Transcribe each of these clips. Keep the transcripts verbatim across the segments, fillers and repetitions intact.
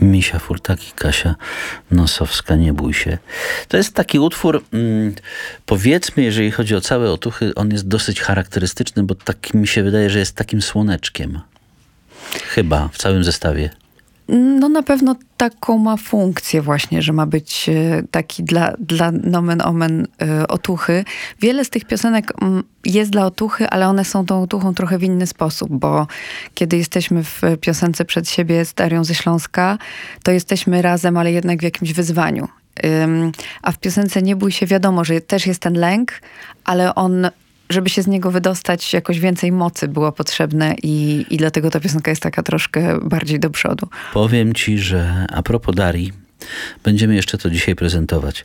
Misia Furtaki, Kasia Nosowska, Nie bój się. To jest taki utwór, mm, powiedzmy, jeżeli chodzi o całe otuchy, on jest dosyć charakterystyczny, bo tak mi się wydaje, że jest takim słoneczkiem. Chyba w całym zestawie. No na pewno taką ma funkcję właśnie, że ma być taki dla, dla nomen omen otuchy. Wiele z tych piosenek jest dla otuchy, ale one są tą otuchą trochę w inny sposób, bo kiedy jesteśmy w piosence Przed siebie z Darią ze Śląska, to jesteśmy razem, ale jednak w jakimś wyzwaniu. A w piosence Nie bój się wiadomo, że też jest ten lęk, ale on, żeby się z niego wydostać, jakoś więcej mocy było potrzebne i, i dlatego ta piosenka jest taka troszkę bardziej do przodu. Powiem ci, że a propos Darii, będziemy jeszcze to dzisiaj prezentować.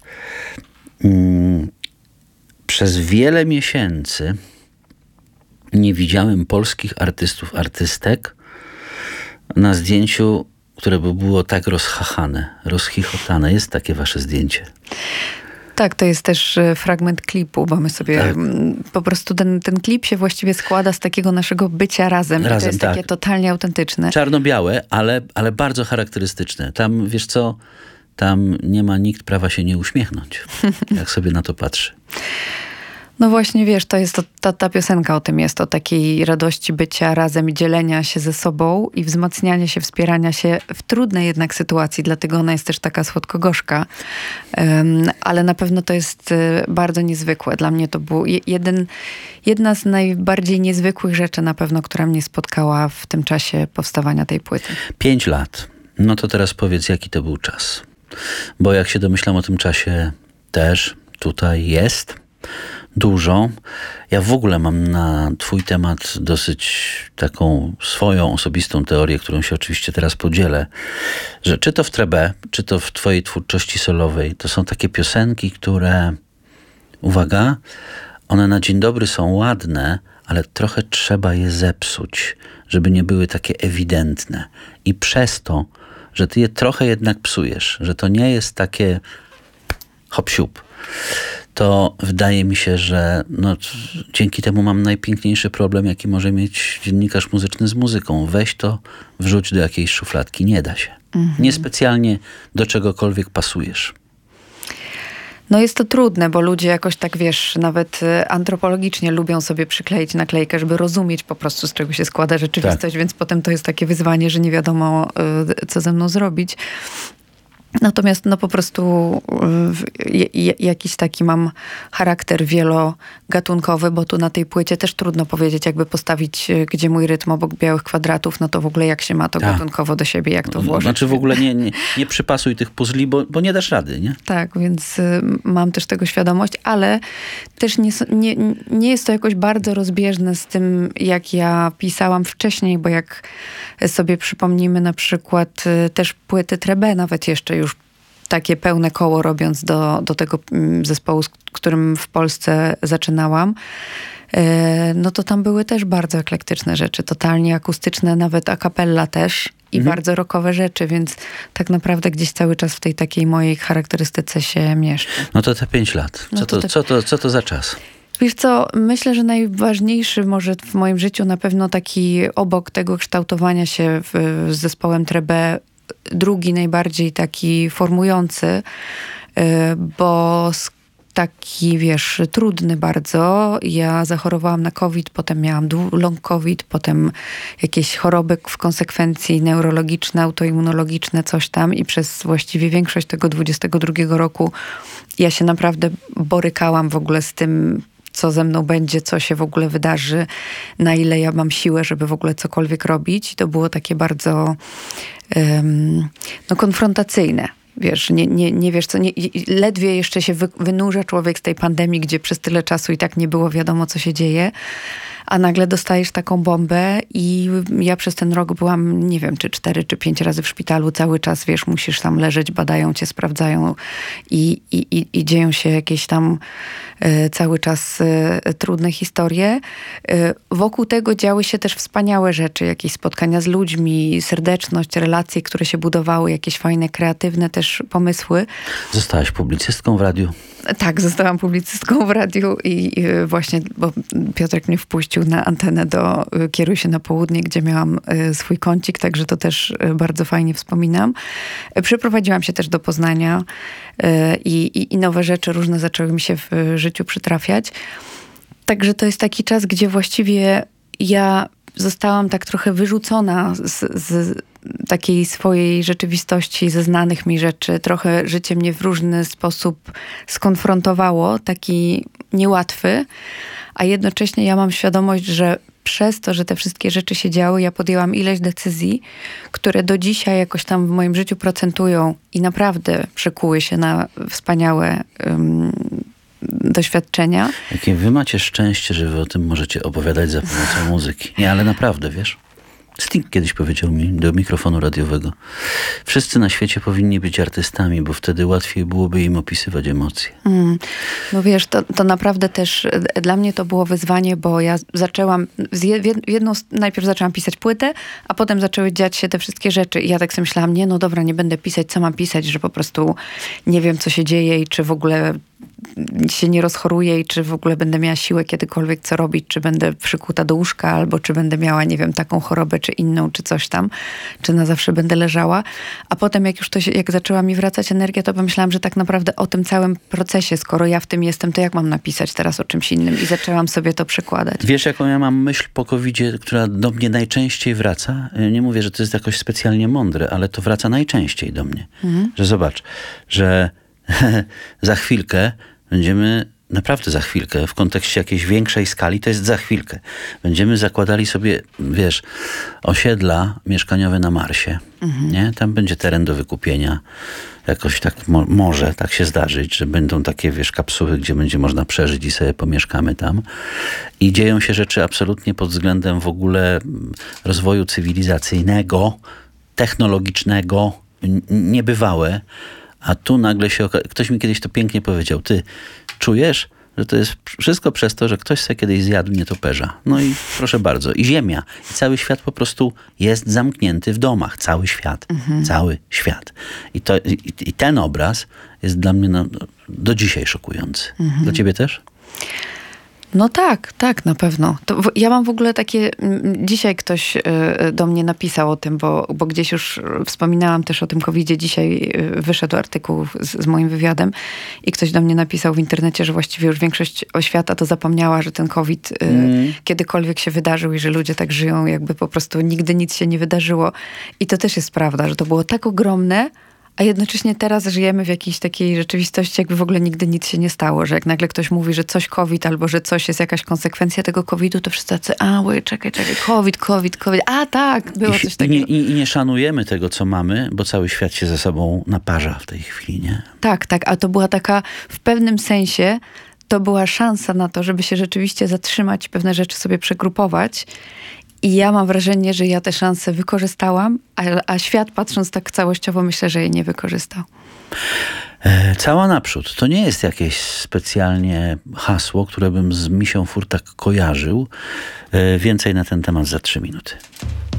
Hmm, przez wiele miesięcy nie widziałem polskich artystów, artystek na zdjęciu, które by było tak rozchachane, rozchichotane. Jest takie wasze zdjęcie. Tak, to jest też fragment klipu, bo my sobie tak. po prostu ten, ten klip się właściwie składa z takiego naszego bycia razem. razem I to jest tak. takie totalnie autentyczne. Czarno-białe, ale, ale bardzo charakterystyczne. Tam, wiesz co, tam nie ma nikt prawa się nie uśmiechnąć, jak sobie na to patrzy. No właśnie, wiesz, to jest to, ta, ta piosenka o tym jest, o takiej radości bycia razem i dzielenia się ze sobą i wzmacniania się, wspierania się w trudnej jednak sytuacji, dlatego ona jest też taka słodko-gorzka. Um, ale na pewno to jest bardzo niezwykłe. Dla mnie to był jeden, jedna z najbardziej niezwykłych rzeczy na pewno, która mnie spotkała w tym czasie powstawania tej płyty. Pięć lat. No to teraz powiedz, jaki to był czas. Bo jak się domyślam o tym czasie też tutaj jest dużo. Ja w ogóle mam na twój temat dosyć taką swoją osobistą teorię, którą się oczywiście teraz podzielę, że czy to w Trebé, czy to w twojej twórczości solowej, to są takie piosenki, które, uwaga, one na dzień dobry są ładne, ale trochę trzeba je zepsuć, żeby nie były takie ewidentne. I przez to, że ty je trochę jednak psujesz, że to nie jest takie hop-siup, to wydaje mi się, że no, dzięki temu mam najpiękniejszy problem, jaki może mieć dziennikarz muzyczny z muzyką. Weź to, wrzuć do jakiejś szufladki. Nie da się. Mhm. Niespecjalnie do czegokolwiek pasujesz. No jest to trudne, bo ludzie jakoś tak, wiesz, nawet antropologicznie lubią sobie przykleić naklejkę, żeby rozumieć po prostu, z czego się składa rzeczywistość, tak. Więc potem to jest takie wyzwanie, że nie wiadomo, co ze mną zrobić. Natomiast no po prostu y, jakiś taki mam charakter wielogatunkowy, bo tu na tej płycie też trudno powiedzieć, jakby postawić, gdzie mój rytm obok białych kwadratów, no to w ogóle jak się ma to tak. gatunkowo do siebie, jak to włożyć. Znaczy w ogóle nie, nie, nie przypasuj tych puzli, bo, bo nie dasz rady, nie? Tak, więc y, mam też tego świadomość, ale też nie, nie, nie jest to jakoś bardzo rozbieżne z tym, jak ja pisałam wcześniej, bo jak sobie przypomnimy na przykład y, też płyty Trebé, nawet jeszcze już takie pełne koło robiąc do, do tego zespołu, z którym w Polsce zaczynałam, no to tam były też bardzo eklektyczne rzeczy, totalnie akustyczne, nawet a cappella też i mhm. bardzo rockowe rzeczy, więc tak naprawdę gdzieś cały czas w tej takiej mojej charakterystyce się mieszczę. No to te pięć lat. Co, no to, to, te... co, to, co to za czas? Wiesz co, myślę, że najważniejszy może w moim życiu na pewno taki obok tego kształtowania się w, z zespołem Trebé, drugi najbardziej taki formujący, bo taki, wiesz, trudny bardzo. Ja zachorowałam na COVID, potem miałam long COVID, potem jakieś choroby w konsekwencji neurologiczne, autoimmunologiczne, coś tam i przez właściwie większość tego dwudziestego drugiego roku ja się naprawdę borykałam w ogóle z tym, co ze mną będzie, co się w ogóle wydarzy, na ile ja mam siłę, żeby w ogóle cokolwiek robić. I to było takie bardzo um, no, konfrontacyjne. Wiesz, nie, nie, nie wiesz co, nie, ledwie jeszcze się wy, wynurza człowiek z tej pandemii, gdzie przez tyle czasu i tak nie było wiadomo, co się dzieje, a nagle dostajesz taką bombę i ja przez ten rok byłam, nie wiem, czy cztery, czy pięć razy w szpitalu, cały czas, wiesz, musisz tam leżeć, badają cię, sprawdzają i, i, i, i dzieją się jakieś tam y, cały czas y, trudne historie. Y, wokół tego działy się też wspaniałe rzeczy, jakieś spotkania z ludźmi, serdeczność, relacje, które się budowały, jakieś fajne, kreatywne też pomysły. Zostałaś publicystką w radiu? Tak, zostałam publicystką w radiu i, i właśnie, bo Piotrek mnie wpuścił wrzucił na antenę do Kieruj się na południe, gdzie miałam swój kącik, także to też bardzo fajnie wspominam. Przeprowadziłam się też do Poznania i, i, i nowe rzeczy różne zaczęły mi się w życiu przytrafiać. Także to jest taki czas, gdzie właściwie ja zostałam tak trochę wyrzucona z, z takiej swojej rzeczywistości, ze znanych mi rzeczy. Trochę życie mnie w różny sposób skonfrontowało, taki niełatwy, a jednocześnie ja mam świadomość, że przez to, że te wszystkie rzeczy się działy, ja podjęłam ileś decyzji, które do dzisiaj jakoś tam w moim życiu procentują i naprawdę przekuły się na wspaniałe um, doświadczenia. Jakie wy macie szczęście, że wy o tym możecie opowiadać za pomocą muzyki. Nie, ale naprawdę, wiesz? Sting kiedyś powiedział mi do mikrofonu radiowego: wszyscy na świecie powinni być artystami, bo wtedy łatwiej byłoby im opisywać emocje. Mm. No wiesz, to, to naprawdę też dla mnie to było wyzwanie, bo ja zaczęłam, z jedną, najpierw zaczęłam pisać płytę, a potem zaczęły dziać się te wszystkie rzeczy i ja tak sobie myślałam, nie, no dobra, nie będę pisać, co mam pisać, że po prostu nie wiem, co się dzieje i czy w ogóle się nie rozchoruję i czy w ogóle będę miała siłę kiedykolwiek co robić, czy będę przykuta do łóżka, albo czy będę miała, nie wiem, taką chorobę, czy inną, czy coś tam, czy na zawsze będę leżała. A potem jak już to się, jak zaczęła mi wracać energia, to pomyślałam, że tak naprawdę o tym całym procesie, skoro ja w tym jestem, to jak mam napisać teraz o czymś innym? I zaczęłam sobie to przekładać. Wiesz, jaką ja mam myśl po kowidzie, która do mnie najczęściej wraca? Nie mówię, że to jest jakoś specjalnie mądre, ale to wraca najczęściej do mnie. Mhm. Że zobacz, że za chwilkę będziemy, naprawdę za chwilkę, w kontekście jakiejś większej skali, to jest za chwilkę. Będziemy zakładali sobie, wiesz, osiedla mieszkaniowe na Marsie. Mhm. Nie? Tam będzie teren do wykupienia. Jakoś tak mo- może tak się zdarzyć, że będą takie, wiesz, kapsuły, gdzie będzie można przeżyć i sobie pomieszkamy tam. I dzieją się rzeczy absolutnie pod względem w ogóle rozwoju cywilizacyjnego, technologicznego, n- niebywałe. A tu nagle się okaże, ktoś mi kiedyś to pięknie powiedział: ty czujesz, że to jest wszystko przez to, że ktoś sobie kiedyś zjadł nietoperza. No i proszę bardzo, i Ziemia, i cały świat po prostu jest zamknięty w domach. Cały świat, mhm. cały świat. I, to, i, i ten obraz jest dla mnie no, do dzisiaj szokujący. Mhm. Dla ciebie też? No tak, tak, na pewno. To w, ja mam w ogóle takie, dzisiaj ktoś y, do mnie napisał o tym, bo, bo gdzieś już wspominałam też o tym kowidzie, dzisiaj y, wyszedł artykuł z, z moim wywiadem i ktoś do mnie napisał w internecie, że właściwie już większość świata to zapomniała, że ten COVID y, mm. kiedykolwiek się wydarzył i że ludzie tak żyją, jakby po prostu nigdy nic się nie wydarzyło. I to też jest prawda, że to było tak ogromne, a jednocześnie teraz żyjemy w jakiejś takiej rzeczywistości, jakby w ogóle nigdy nic się nie stało, że jak nagle ktoś mówi, że coś COVID albo że coś jest jakaś konsekwencja tego covidu, to wszyscy tacy, a wait, czekaj, czekaj, COVID, COVID, COVID, a tak, było coś takiego. I nie, i, I nie szanujemy tego, co mamy, bo cały świat się ze sobą naparza w tej chwili, nie? Tak, tak, a to była taka, w pewnym sensie, to była szansa na to, żeby się rzeczywiście zatrzymać, pewne rzeczy sobie przegrupować. I ja mam wrażenie, że ja te szanse wykorzystałam, a, a świat, patrząc tak całościowo, myślę, że jej nie wykorzystał. E, cała naprzód. To nie jest jakieś specjalnie hasło, które bym z Misią Furtak kojarzył. E, więcej na ten temat za trzy minuty.